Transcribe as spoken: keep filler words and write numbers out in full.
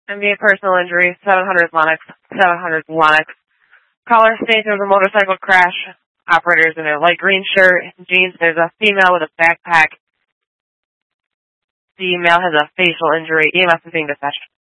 M V A personal injury, seven hundred Lennox, seven hundred Lennox. Caller states there was a motorcycle crash. Operators in their light green shirt, jeans. There's a female with a backpack. The male has a facial injury. E M S is being dispatched.